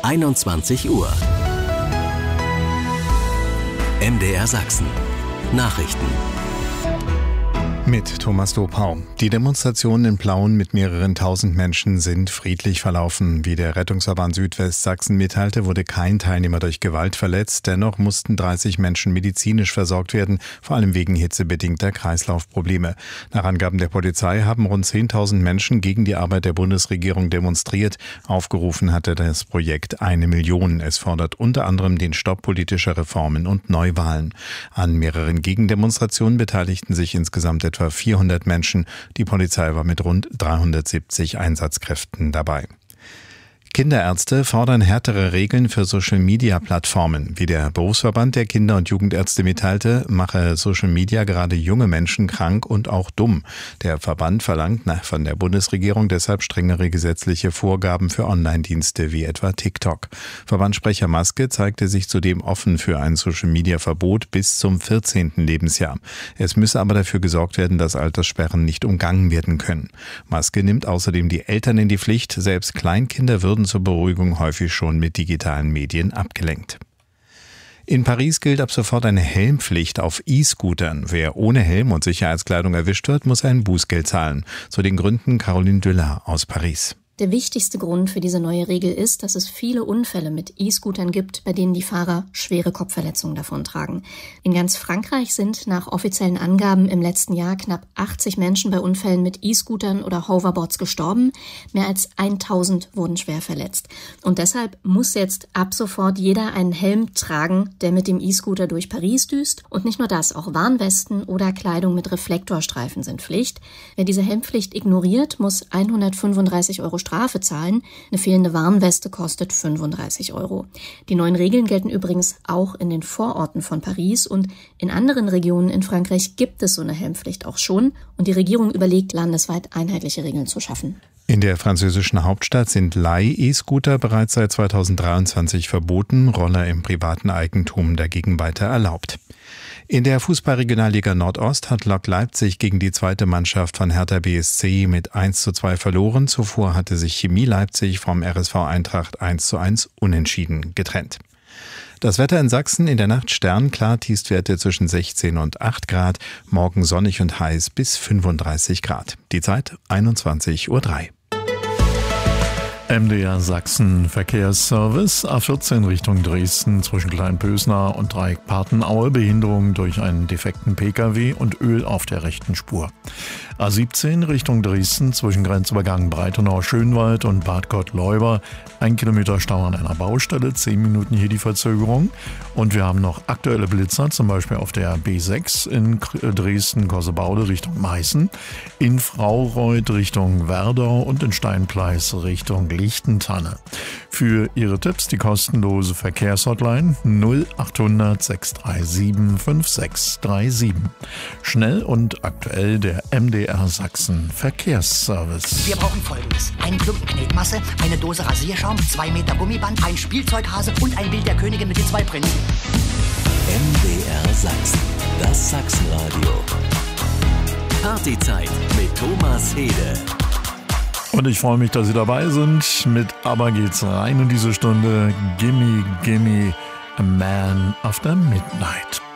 21 Uhr. MDR Sachsen. Nachrichten. Mit Thomas Dopau. Die Demonstrationen in Plauen mit mehreren tausend Menschen sind friedlich verlaufen. Wie der Rettungsverband Südwestsachsen mitteilte, wurde kein Teilnehmer durch Gewalt verletzt. Dennoch mussten 30 Menschen medizinisch versorgt werden, vor allem wegen hitzebedingter Kreislaufprobleme. Nach Angaben der Polizei haben rund 10.000 Menschen gegen die Arbeit der Bundesregierung demonstriert. Aufgerufen hatte das Projekt 1 Million. Es fordert unter anderem den Stopp politischer Reformen und Neuwahlen. An mehreren Gegendemonstrationen beteiligten sich insgesamt etwa 400 Menschen. Die Polizei war mit rund 370 Einsatzkräften dabei. Kinderärzte fordern härtere Regeln für Social-Media-Plattformen. Wie der Berufsverband der Kinder- und Jugendärzte mitteilte, mache Social Media gerade junge Menschen krank und auch dumm. Der Verband verlangt von der Bundesregierung deshalb strengere gesetzliche Vorgaben für Online-Dienste wie etwa TikTok. Verbandssprecher Maske zeigte sich zudem offen für ein Social-Media-Verbot bis zum 14. Lebensjahr. Es müsse aber dafür gesorgt werden, dass Alterssperren nicht umgangen werden können. Maske nimmt außerdem die Eltern in die Pflicht. Selbst Kleinkinder würden zur Beruhigung häufig schon mit digitalen Medien abgelenkt. In Paris gilt ab sofort eine Helmpflicht auf E-Scootern. Wer ohne Helm und Sicherheitskleidung erwischt wird, muss ein Bußgeld zahlen. Zu den Gründen Caroline Düller aus Paris. Der wichtigste Grund für diese neue Regel ist, dass es viele Unfälle mit E-Scootern gibt, bei denen die Fahrer schwere Kopfverletzungen davontragen. In ganz Frankreich sind nach offiziellen Angaben im letzten Jahr knapp 80 Menschen bei Unfällen mit E-Scootern oder Hoverboards gestorben. Mehr als 1000 wurden schwer verletzt. Und deshalb muss jetzt ab sofort jeder einen Helm tragen, der mit dem E-Scooter durch Paris düst. Und nicht nur das, auch Warnwesten oder Kleidung mit Reflektorstreifen sind Pflicht. Wer diese Helmpflicht ignoriert, muss 135 € Strafe zahlen. Eine fehlende Warnweste kostet 35 €. Die neuen Regeln gelten übrigens auch in den Vororten von Paris und in anderen Regionen in Frankreich gibt es so eine Helmpflicht auch schon und die Regierung überlegt, landesweit einheitliche Regeln zu schaffen. In der französischen Hauptstadt sind Leih-E-Scooter bereits seit 2023 verboten, Roller im privaten Eigentum dagegen weiter erlaubt. In der Fußball-Regionalliga Nordost hat Lok Leipzig gegen die zweite Mannschaft von Hertha BSC mit 1:2 verloren. Zuvor hatte sich Chemie Leipzig vom RSV Eintracht 1:1 unentschieden getrennt. Das Wetter in Sachsen: in der Nacht sternklar, Tiefstwerte zwischen 16 und 8 Grad, morgen sonnig und heiß bis 35 Grad. Die Zeit 21:03 Uhr. MDR Sachsen Verkehrsservice. A14 Richtung Dresden zwischen Kleinpösnar und Dreieck-Partenaue. Behinderung durch einen defekten Pkw und Öl auf der rechten Spur. A17 Richtung Dresden zwischen Grenzübergang Breitenau-Schönwald und Bad Gott-Leuber. 1 Kilometer Stau an einer Baustelle, 10 Minuten hier die Verzögerung. Und wir haben noch aktuelle Blitzer, zum Beispiel auf der B6 in Dresden-Kossebaude Richtung Meißen, in Fraureuth Richtung Werdau und in Steinpleis Richtung Lichtentanne. Für Ihre Tipps die kostenlose Verkehrshotline 0800 637 5637. Schnell und aktuell der MDR Sachsen Verkehrsservice. Wir brauchen Folgendes: einen Klumpen Knetmasse, eine Dose Rasierschaum, 2 Meter Gummiband, ein Spielzeughase und ein Bild der Königin mit den 2 Prinzen. MDR Sachsen, das Sachsenradio. Partyzeit mit Thomas Hede. Und ich freue mich, dass Sie dabei sind. Mit Aber geht's rein in diese Stunde. Gimme, gimme, a man after midnight.